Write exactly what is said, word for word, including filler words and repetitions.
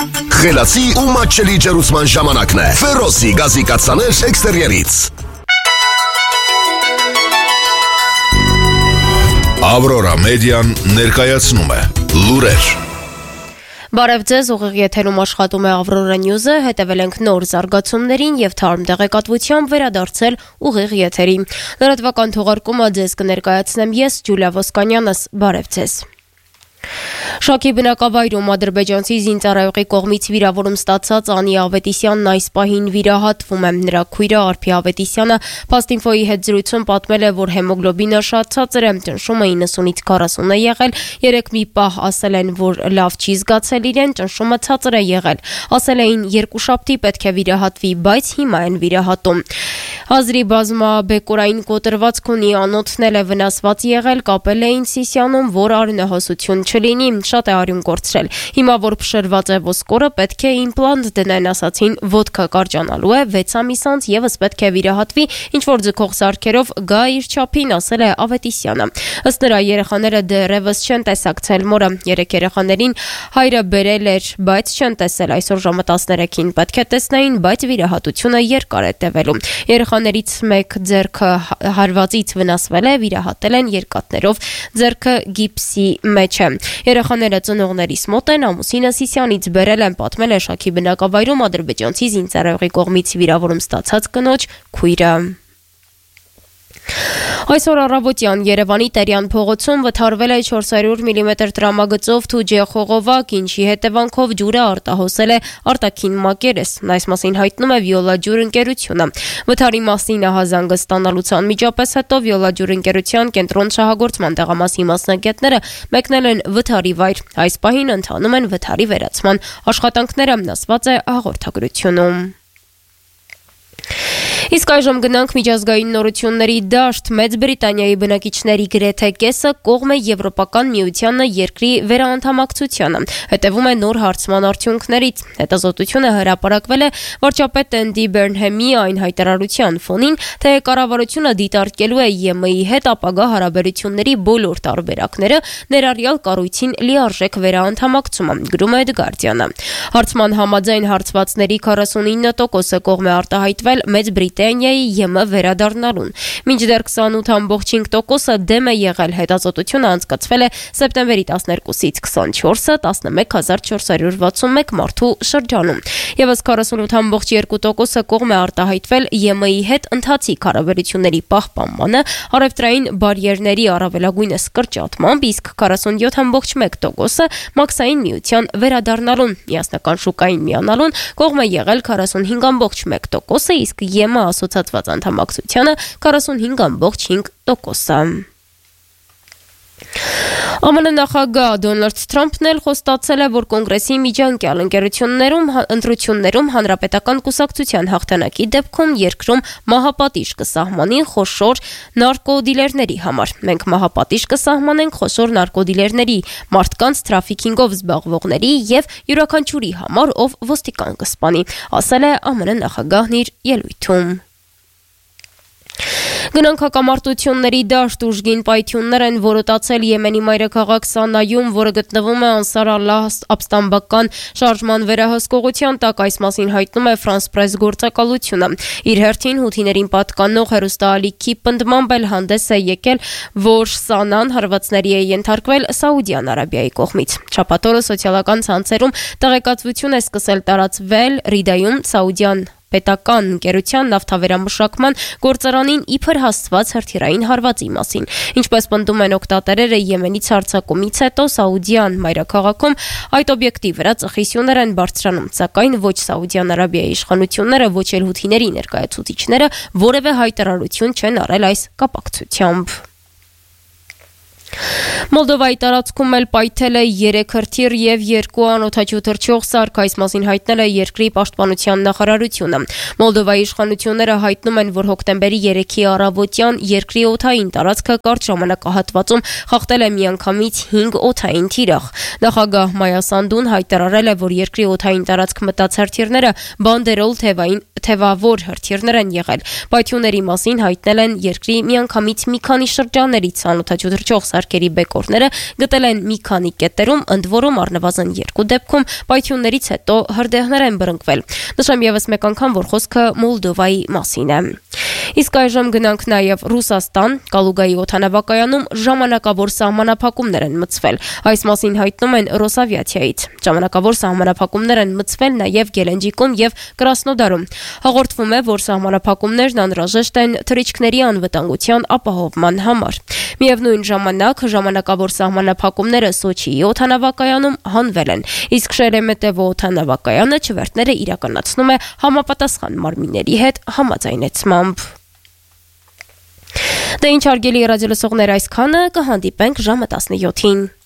Խելացի ու մատչելի ջերուցման ժամանակն է։ Ֆերոսի գազի կաթսաներ էքստերիերից։ Ավրորա մեդիան ներկայացնում է լուրեր։ Բարև ձեզ, ուղիղ եթերում աշխատում է Ավրորա Նյուզը, հետևել ենք նոր զարգացումներին եւ թարմ տեղեկատվությամբ վերադարձել ուղիղ եթերի։ Լրատվական թողարկումը ձեզ կներկայացնեմ ես, Ջուլիա Ոսկանյանս, բարև ձեզ։ Շաքի բնակավայրում ադրբեջանցի զինծառայողի կողմից վիրավորում ստացած Անի Ավետիսյանն այս պահին վիրահատվում է։ Նրա քույրը Արփի Ավետիսյանը Փաստինֆոյի հետ զրույցում պատմել է, որ հեմոգլոբինը շատ ցածր է, ճնշումը իննսունից քառասուն է եղել, երեք մի պահ ասել են, որ լավ չի զգացել իրեն, ճնշումը ցածր է եղել։ Ասել էին երկուշաբթի պետք է վիրահատվի, բայց հիմա են վիրահատում։ Ազրի բազմաբեկորային կոտրվածք ունի, անոթն էլ է վնասված եղել, կապել էին Սիսիանում, որ արյունահոսություն չլինի, շատ է արյուն կորցրել։ Հիմա որ փշրված է ոսկորը, պետք է իմպլանտ դնեն, ասացին, ոտքը կարճանալու է, վեց ամիս անց եւս պետք է վիրահատվի, ինչ որ ձգող սարքերով գա իր չափին, ասել է Ավետիսյանը։ Ըստ նրա, երեխաները դեռևս չեն տեսակցել մորը, երեք երեխաներին հայրը բերել էր, բայց չեն տեսել, այսօր ժամը տասներեքին պետք է տեսնային, բայց վիրահատությունը երկար է տևելու։ Երեխաներից մեկ ձեռքը հարվածից վնասվել է, վիրահատել են երկաթներով, ձեռքը գիպսի մեջ է։ Երեխաները ծնողներիս մոտ են, ամուսինը Սիսիանից բերել են, պատմել է Շաքի բնակավայրում ադրբեջանցի զինծառայողի կողմից վիրավորում ստացած կնոջ քույրը։ Այսօր առավոտյան Երևանի Տերյան փողոցում վթարվել է չորս հարյուր միլիմետր տրամագծով թուջե խողովակ, ինչի հետևանքով ջուրը արտահոսել է արտաքին մակերես։ Այս մասին հայտնում է Վիոլաջուր ընկերությունը։ Վթարի մասին ահազանգը ստանալուց անմիջապես հետո Վիոլաջուր ընկերության կենտրոն շահագործման տեղամասի մասնագետները մեկնել են վթարի վայր։ Այս պահին ընթանում են վթարի վերացման աշխատանքները, ասված է հաղորդագրությունում։ Իսկ այժմ գնանք միջազգային նորությունների դաշտ։ Մեծ Բրիտանիայի բնակիչների գրեթե կեսը կողմ է Եվրոպական միությանը երկրի վերաանդամակցությանը։ Հետևում է նոր հարցման արդյունքներից։ Հետազոտությունը հրապարակվել է վարչապետ Էնդի Բերնհեմի այն հայտարարության ֆոնին, թե կառավարությունը դիտարկելու է ԵՄ-ի հետ ապագա հարաբերությունների բոլոր տարբերակները, ներառյալ կառույցին լիարժեք վերաանդամակցումը, գրում է The Guardian-ը։ Հարցման համաձայն հարցվածների քառասունինը տոկոսը կողմ է արտահայտվել Մեծ Բրիտանիայի ԵՄ վերադառնալուն։ Մինչդեռ քսանութ ամբողջ հինգ տոկոսը դեմ է եղել, հետազոտությունը անցկացվել է սեպտեմբերի տասներկուսից քսանչորսը տասնմեկ հազար չորս հարյուր վաթսունմեկ մարդու շրջանում։ Եվս քառասունութ ամբողջ երկու տոկոսը կողմ է արտահայտվել ԵՄ-ի հետ ընթացիկ հարաբերությունների պահպանմանը, առևտրային բարիերների առավելագույնս կրճատմամբ, իսկ քառասունյոթ ամբողջ մեկ տոկոսը մաքսային միության վերադառնալուն, միասնական շուկային միանալուն կողմ է եղել քառասունհինգ ամբողջ մեկ տոկոսը, իսկ ԵՄ ասոցացված անդամակցությանը քառասունհինգ ամբողջ հինգ տոկոսը։ ԱՄՆ նախագահ Դոնալդ Թրամփն էլ խոստացել է, որ կոնգրեսի միջանկյալ ընկերություններում ընտրություններում հանրապետական կուսակցության հաղթանակի դեպքում երկրում մահապատիժ կսահմանի խոշոր նարկոդիլերների համար։ Մենք մահապատիժ կսահմանենք խոշոր նարկոդիլերների, մարդկանց թրաֆիքինգով զբաղվողների եւ յուրաքանչյուրի համար, ով ոստիկան կսպանի, ասել է ԱՄՆ նախագահն իր ելույթում։ Գնանք հակամարտությունների դաշտ, ուժգին պայթյուններ են որոտացել Եմենի մայրաքաղաք Սանայում, որը գտնվում է Անսար Ալլահ ապստամբական շարժման վերահսկողության տակ, այս մասին հայտնում է France Press գործակալությունը։ Իր հերթին հութիներին պատկանող հեռուստաալիքի պնդմամբ էլ հանդես է եկել, որ Սանան հարվածների է ենթարկվել Սաուդյան Արաբիայի կողմից։ Շաբաթ օրը սոցիալական ցանցերում տեղեկատվություն է սկսել տարածվել Ռիդայում Սաուդյան պետական ընկերության նավթավերամշակման գործարանին իբր հասցված հրթիռային հարվածի մասին։ Ինչպես պնդում են օգտատերերը, Եմենից հարձակումից հետո Սաուդյան մայրաքաղաքում այդ օբյեկտի վրա ծխիսյուններ են բարձրանում, սակայն ոչ Սաուդյան Արաբիայի իշխանությունները, ոչ էլ հութիների ներկայացուցիչները որևէ հայտարարություն չեն արել այս կապակցությամբ։ Մոլդովայի տարածքում էլ պայթել է երեք հրթիռ եւ երկու անօդաչու թռչող սարք, այս մասին հայտնել է երկրի պաշտպանության նախարարությունը։ Մոլդովայի իշխանությունները հայտնում են, որ հոկտեմբերի երեքի առավոտյան երկրի օդային տարածքը կարճ ժամանակահատվածում խախտել է միանգամից հինգ օդային թիրախ։ Նախագահ Մայա Սանդուն հայտարարել է, որ երկրի օդային տարածք մտած հրթիռները բանդերոլ թևային թևավոր հրթիռներ են եղել։ Պայթյունների մասին հայտնել են երկրի միանգամից մի քանի շրջաններից անօդաչու թռչող սարքերի բեկորները գտել են մի քանի կետերում, ընդ որում առնվազն երկու դեպքում պայթյուններից հետո հրդեհներ են բռնկվել։ Նշեմ եւս մեկ անգամ, որ խոսքը Մոլդովայի մասին է։ Իսկ այժմ գնանք նաև Ռուսաստան, Կալուգայի օդանավակայանում ժամանակավոր սահմանափակումներ են մտցվել։ Այս մասին հայտնում են Ռոսավիացիայից։ Ժամանակավոր սահմանափակումներ են մտցվել նաև Գելենջիկում եւ Կրասնոդարում։ Հաղորդվում է, որ սահմանափակումներն անհրաժեշտ են թռիչքների անվտանգության ապահովման համար։ Միևնույն ժամանակ ժամանակավոր սահմանափակումները Սոչիի օդանավակայանում հանվել են, իսկ Շերեմետևո օդանավակայանը չվերթները իրականացնում է համապատասխան մարմինների հետ համաձայնեցմամբ։ Դե ինչ հարգելի ռադիոլսողներ, այսքանը, կհանդիպենք ժամը տասնյոթին։